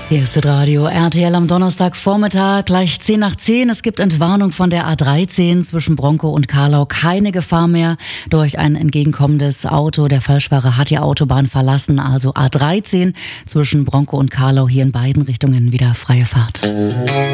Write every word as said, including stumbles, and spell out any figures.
Hier ist das Radio R T L am Donnerstagvormittag, gleich zehn nach zehn. Es gibt Entwarnung von der A dreizehn zwischen Bronkow und Karlau. Keine Gefahr mehr durch ein entgegenkommendes Auto. Der Falschfahrer hat die Autobahn verlassen. Also A dreizehn zwischen Bronkow und Karlau, hier in beiden Richtungen wieder freie Fahrt.